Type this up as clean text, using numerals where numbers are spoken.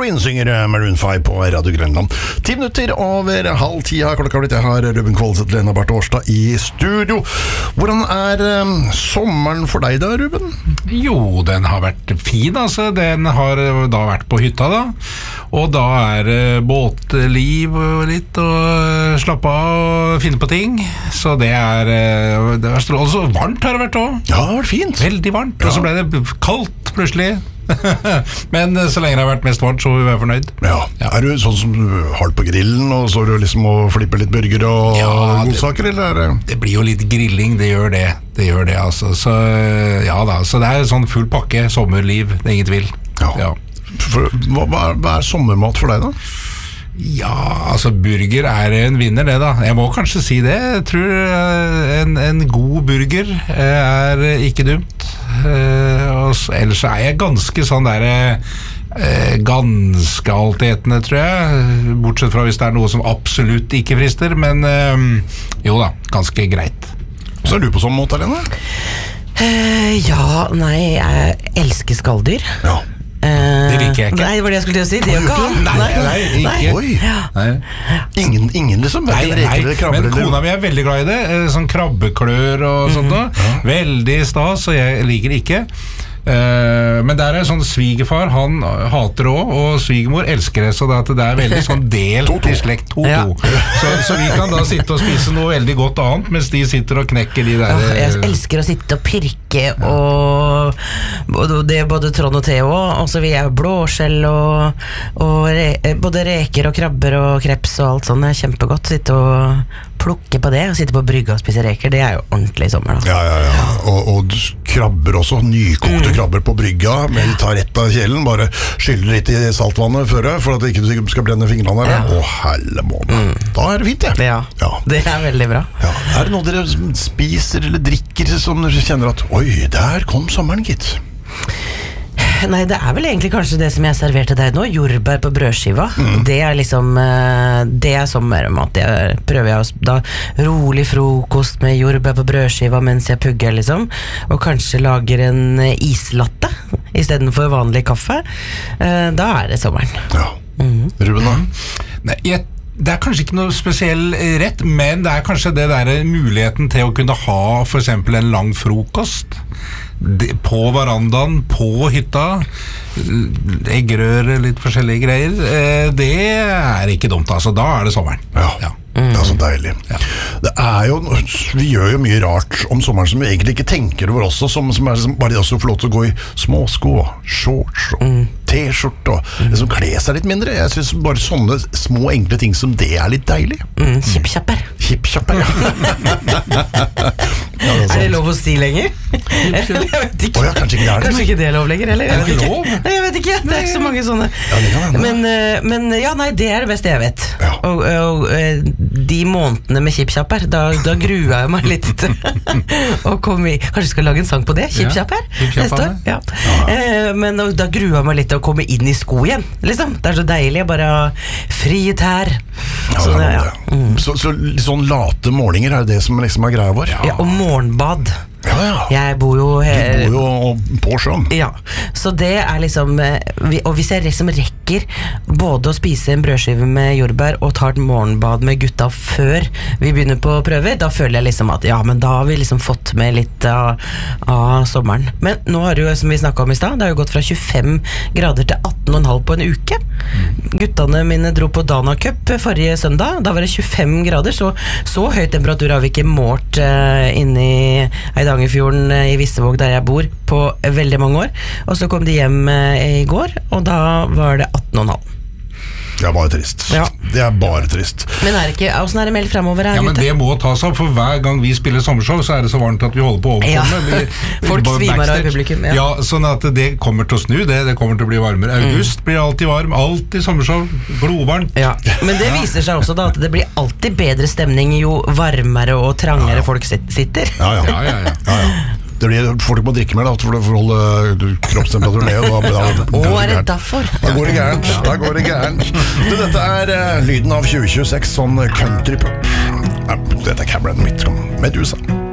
Halloween synger Maroon 5 på Radio Grønland. 10 minutter over halv 10 har klokka blitt. Jeg har Ruben Kvalseth, Lena Barth Årstad i studio. Hvordan sommeren for deg da, Ruben? Jo, den har vært fin, altså. Den har da vært på hytta da. Og da båtliv og litt, og slappe av og finne på ting. Så det er så varmt har det vært også. Ja, det har vært fint. Veldig varmt, og så ble det kaldt plutselig. Men så lenge det har vært mest varmt, så vil vi være fornøyd. Ja. Er du sånn som du har det på grillen, og så er du liksom og flipper litt burger og godsaker, eller? Det blir jo litt grilling, det gjør det altså. Så ja da, så det er sånn full pakke, sommerliv, det er ingen tvil. Ja. Hva er sommermat for deg da? Ja, altså burger er en vinner det da. Jeg må kanskje si det. Jeg tror en god burger er ikke dumt. Ellers er jeg ganske sånn der ganske altetende, tror jeg. Bortsett fra hvis det er noe som absolutt ikke frister. Men jo da, ganske greit. Så er du på sånn måte, Lena? Jeg elsker skalldyr. Ja. Det liker jeg ikke. Nei, det var det jeg skulle til å si. Det gjør ikke han. Nei. Ingen liksom? Men kona mi er veldig glad i det. Sånn krabbeklør og sånt da. Veldig stas, og jeg liker det ikke. Men der sånn svigerfar, han hater det også, og svigermor elsker det, så det er veldig sånn delt i slekt 2-2. Så vi kan da sitte og spise noe veldig godt annet, mens de sitter og knekker de der. Jeg elsker å sitte og pirke, og det er både Trond og Theo, og så vi blåskjell og både reker og krabber og kreps og alt sånt. Det er kjempegodt. Sitte og plukke på det, og sitte på brygga og spise reker. Det er jo ordentlig i sommer da. Ja. Og krabber også, nykokte krabber på brygga, men tar rett av kjelen, bare skyller litt i saltvannet før det, for at ikke du skal brenne fingrene der. Å, hellemåne. Da er det fint, ja. Det er veldig bra. Ja. Er det noe dere spiser eller drikker som dere kjenner at, oi, der kom sommeren, gitt? Nei, det er vel egentlig kanskje det som jeg serverte deg nå, jordbær på brødskiva. Det er liksom, det er sommermat. Prøver jeg da rolig frokost med jordbær på brødskiva mens jeg pugger liksom, og kanskje lager en islatte i stedet for vanlig kaffe. Da er det sommeren. Ja. Ruben da? Nei, det er kanskje ikke noe spesiell rett, men det er kanskje det der muligheten til å kunne ha for eksempel en lang frokost på verandaen, på hytta, eggerøre, litt forskjellige greier. Det er ikke dumt, altså. Da er det sommeren. Ja. Det er så deilig. Det er jo, vi gjør jo mye rart om sommeren som vi egentlig ikke tenker over også, som er liksom bare også få lov til å gå i småsko, shorts og t-skjort og liksom kle seg litt mindre. Jeg synes bare sånne små enkle ting som det er litt deilig. Kjipp-kjapper. Kjipp-kjapper, Er det lov å si lenger? Jeg vet ikke. Kanskje ikke det Kanskje ikke det er lov lenger, eller? Er det ikke lov? Nei, jeg vet ikke. Det er ikke så mange sånne. Men det er det beste jeg vet. Og de månedene med kjipp-kjapper, da gruer jeg meg litt til å komme i. Kanskje jeg skal lage en sang på det? Kjipp-kjapper? Neste år? Ja. Men da gruer jeg meg litt til å komme inn i sko igjen, liksom. Det er så deilig å bare ha frie tær. Så sånn late morgener er det som liksom er greia vår. Ja, og morgenbad. Jeg bor jo Du bor jo på sjøen. Ja, så det er liksom og hvis jeg liksom rekker både å spise en brødskive med jordbær og tar et morgenbad med gutta før vi begynner på prøver, da føler jeg liksom at men da har vi liksom fått med litt av sommeren. Men nå har det jo, som vi snakket om i sted, det har jo gått fra 25 grader til 18,5 på en uke. Guttene mine dro på Dana Cup forrige søndag. Da var det 25 grader, så høy temperatur har vi ikke målt inne i Eidangerfjorden i Vissevåg der jeg bor på veldig mange år. Og så kom de hjem i går, og da var det 18,5. Det er bare trist. Det er bare trist. Men hvordan er det meldt fremover her? Men det må tas opp, for hver gang vi spiller sommershow så er det så varmt at vi holder på å overkomme. Folk svimer av publikum. Sånn at det kommer til å snu, det kommer til å bli varmere. August blir alltid varm, alltid sommershow, blodvarmt. Men det viser seg også da at det blir alltid bedre stemning jo varmere og trangere folk sitter. Folk må drikke mer da, for å holde kroppstemperaturen ned. Er det derfor? Da går det gærent. Dette er lyden av 2026, sånn country pop. Dette er Cameron Mitchell, Medusa.